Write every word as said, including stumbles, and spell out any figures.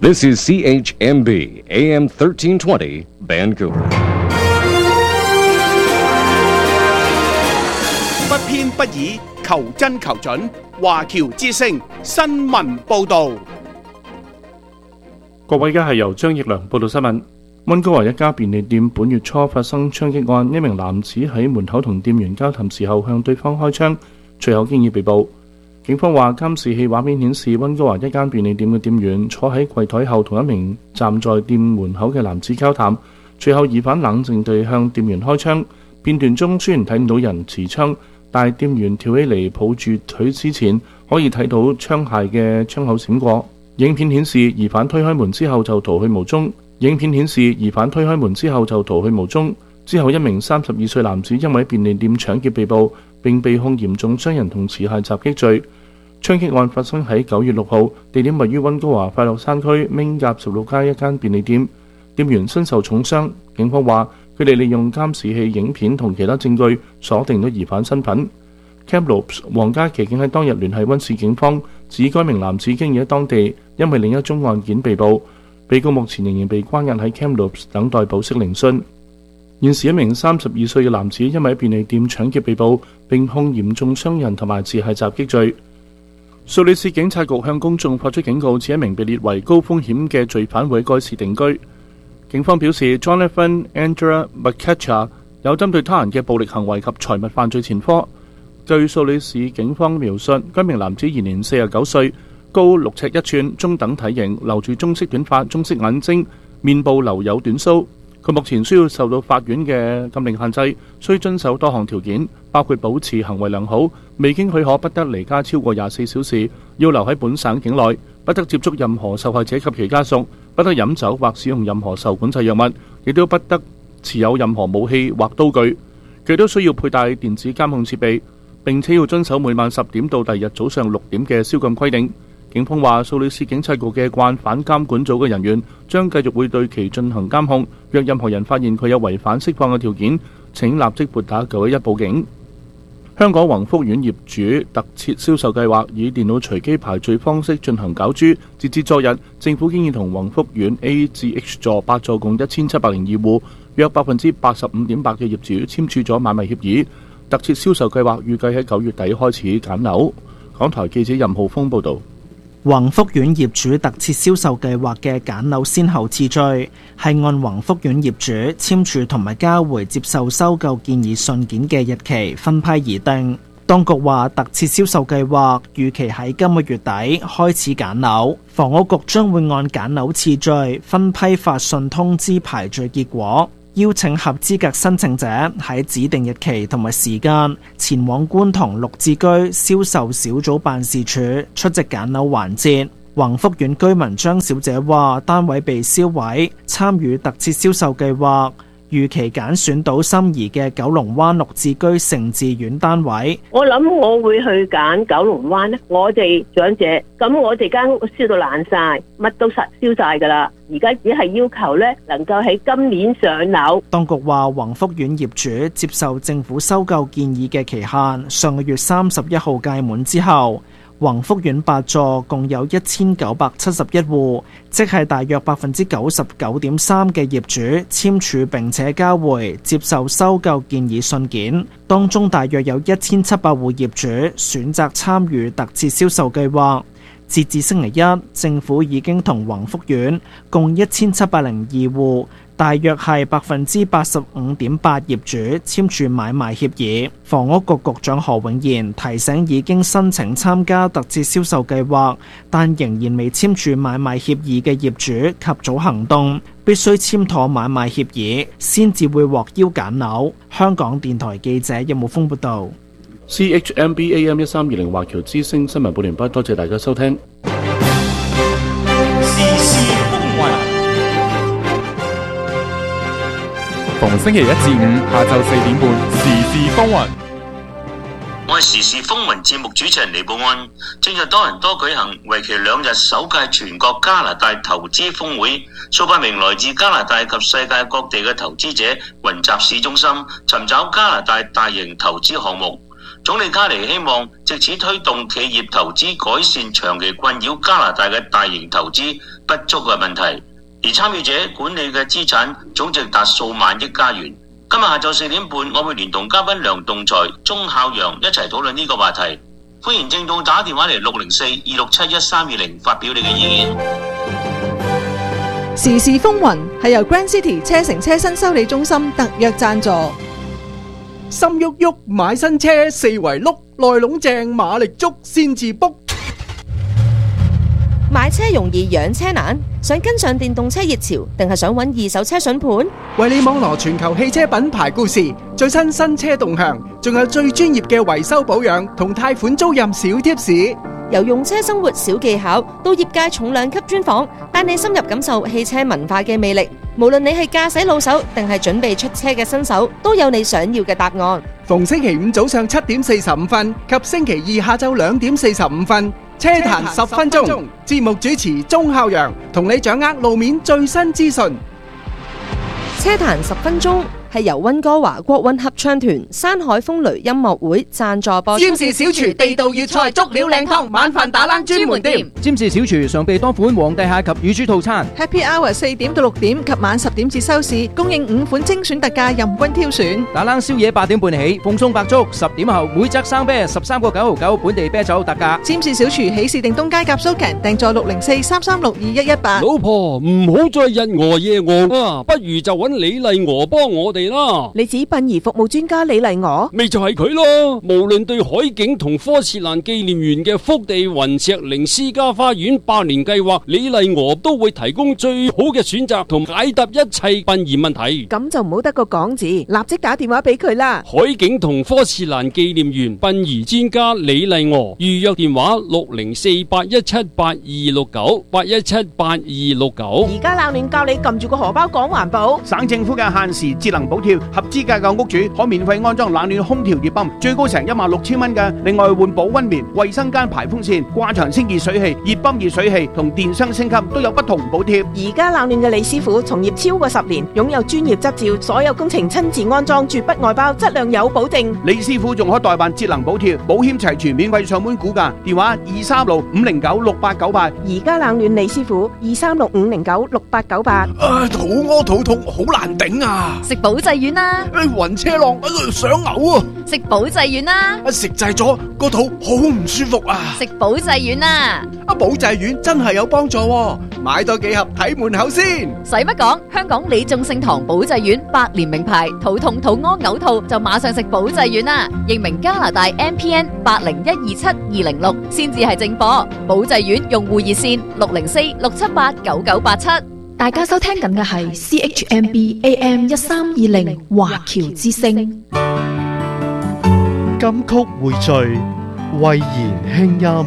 This is C H M B A M thirteen twenty Vancouver。 不偏不倚，求真求準。華僑之聲新聞報導。 各位，而家係由張奕良報道新聞。溫哥華一家便利店本月初發生槍擊案，一名男子喺門口同店員交談時候向對方開槍，隨後經已被捕。警方話，監視器畫面顯示溫哥華一間便利店嘅店員坐喺櫃台後同一名站在店門口嘅男子交談，隨後疑犯冷靜地向店員開槍。片段中雖然睇唔到人持槍，但係店員跳起嚟抱住腿之前，可以睇到槍械嘅槍口閃過。影片顯示疑犯推開門之後就逃去無蹤。影片顯示疑犯推開門之後就逃去無蹤。之後一名三十二歲男子因為便利店搶劫被捕，並被控嚴重傷人同持械襲擊罪。槍擊案發生喺九月六號，地點位於溫哥華快樂山區明甲十六街一間便利店，店員身受重傷。警方話佢哋利用監視器影片同其他證據鎖定咗疑犯身份。Kamloops 皇家騎警喺當日聯繫溫市警方，指該名男子經已喺當地因為另一宗案件被捕，被告目前仍然被關押喺 Kamloops 等待保釋聆訊。現時一名三十二歲嘅男子因為喺便利店搶劫被捕，並控嚴重傷人同埋持械襲擊罪。素里市警察局向公眾發出警告，指一名被列為高風險嘅罪犯會喺該市定居。警方表示 Jonathan Andrea McCatcher 有針對他人嘅暴力行為及財物犯罪前科。據素里市警方描述，該名男子現年四十九歲，高六尺一寸，中等體型，留住棕色短髮、棕色眼睛，面部留有短鬚。佢目前需要受到法院嘅禁令限制，需遵守多項條件，包括保持行為良好，未經許可不得離家超過廿四小時，要留喺本省境內，不得接觸任何受害者及其家屬，不得飲酒或使用任何受管制藥物，亦都不得持有任何武器或刀具。佢都需要佩戴電子監控設備，並且要遵守每晚十點到第二日早上六點嘅宵禁規定。警方話，素里市警察局嘅慣犯監管組嘅人員將繼續會對其進行監控。若任何人發現佢有違反釋放嘅條件，請立即撥打九一一報警。香港宏福苑業主特設銷售計劃以電腦隨機排序方式進行攪珠，截至昨日，政府經已同宏福苑 A 至 H 座八座共一千七百零二戶，約百分之八十五點八嘅業主簽署咗買賣協議。特設銷售計劃預計喺九月底開始揀樓。港台記者任浩峰報導。 宏福苑業主特設銷售計劃嘅揀樓先後次序係按宏福苑業主簽署同埋交回接受收購建議信件嘅日期分批而定。當局話，特設銷售計劃預期喺今個月底開始揀樓，房屋局將會按揀樓次序分批發信通知排序結果，邀請合資格申請者喺指定日期同埋時間前往觀塘綠置居銷售小組辦事處出席揀樓環節。宏福苑居民張小姐話，單位被銷毀，參與特設銷售計劃，預期揀選到心儀嘅九龍灣綠置居盛智苑單位。 我諗我會去揀九龍灣咧，我哋長者，咁我哋間屋燒到爛晒，乜都實燒晒噶啦。而家只係要求咧，能夠喺今年上樓。 當局話，宏福苑業主接受政府收購建議嘅期限上個月三十一號屆滿之後，宏福苑八座共有一千九百七十一戶，即係大約百分之九十九點三嘅業主簽署並且交回接受收購建議信件。當中大約有一千七百戶業主選擇參與特設銷售計劃。截至星期一，政府已經同宏福苑共一千七百零二戶，大約係百分之八十五點八業主簽署買賣協議。房屋局局長何永賢提醒已經申請參加特設銷售計劃，但仍然未簽署買賣協議嘅業主及早行動，必須簽妥買賣協議先至會獲邀揀樓。香港電台記者任武峰報道。 C H M B A M 一三二零華僑之聲新聞報完畢，多謝大家收聽。 時事風雲，逢星期一至五下晝四點半，時事風雲。 我係時事風雲節目主持人李寶安。正日多倫多舉行為期兩日首屆全國加拿大投資峰會，數百名來自加拿大及世界各地嘅投資者雲集市中心，尋找加拿大大型投資項目。 總理卡尼希望藉此推動企業投資，改善長期困擾加拿大嘅大型投資不足嘅問題，而參與者管理嘅資產總值達數萬億加元。今日下晝四點半，我會連同嘉賓梁棟才、鐘孝陽一齊討論呢個話題。歡迎聽眾打電話嚟六零四二六七一三二零發表你嘅意見。 時事風雲係由 Grand City 車城車新修理中心特約贊助。 心喐喐買新車，四圍碌，內籠正馬力足先至 book。 買車容易養車難，想跟上電動車熱潮，定係想揾二手車筍盤？ 為你網羅全球汽車品牌故事，最新新車動向，仲有最專業嘅維修保養同貸款租賃小貼士。 由用車生活小技巧到業界重量級專訪，帶你深入感受汽車文化嘅魅力。無論你係駕駛老手定係準備出車嘅新手，都有你想要嘅答案。 逢星期五早上七點四十五分及星期二下晝兩點四十五分，車壇十分鐘，節目主持鐘孝陽同你掌握路面最新資訊。 車壇十分鐘係由溫哥華國韻合唱團山海風雷音樂會贊助播出。 占士小廚地道粵菜足料靚湯，晚飯打冷專門店。 占士小廚常備多款皇帝蟹及乳豬套餐。 Happy Hour 四點到六點及晚十點至收市，供應五款精選特價，任君挑選。 打冷宵夜八點半起，奉送白粥，十點後每則生啤十三個九毫九，本地啤酒特價。 占士小廚喜事定東街夾蘇強，訂座六零四三三六二一一八。 老婆唔好再日餓夜餓啊，不如就揾李麗娥幫我哋啦。 你指殯儀服務專家李麗娥？ 咪就係佢咯。無論對海景同科切蘭紀念園嘅福地雲石靈私家花園百年計劃，李麗娥都會提供最好嘅選擇同解答一切殯儀問題。 咁就唔好得個講字，立即打電話俾佢啦。 海景同科切蘭紀念園殯儀專家李麗娥，預約電話六零四八一七八二六九八一七八二六九。 而家冷暖教你撳住個荷包講環保。 省政府嘅限時節能補貼，合資格嘅屋主可免費安裝冷暖空調熱泵，最高成一萬六千蚊嘅。另外換保溫棉、衛生間排風扇、掛牆清熱水器、熱泵熱水器同電箱升級都有不同補貼。 而家冷暖嘅李師傅從業超過十年，擁有專業執照，所有工程親自安裝，絕不外包，質量有保證。 李師傅仲可代辦節能補貼，保險齊全，免費上門估價。電話二三六五零九六八九八。 而家冷暖李師傅二三六五零九六八九八。 啊，肚屙肚痛，好難頂啊！ 食保濟丸啦！ 暈車浪，想嘔啊！ 食保濟丸啦！ 食滯咗個肚好唔舒服啊！ 食保濟丸啦！ 啊，保濟丸真係有幫助喎，買多幾盒睇門口先。 使乜講？香港李眾聖堂保濟丸百年名牌，肚痛肚屙嘔吐就馬上食保濟丸啦！認明加拿大 M P N 八零一二七二零六先至係正貨。保濟丸用戶熱線六零四六七八九九八七。 大家收聽緊嘅係 C H M B A M 一三二零華僑之聲。 金曲匯聚，慧言輕音。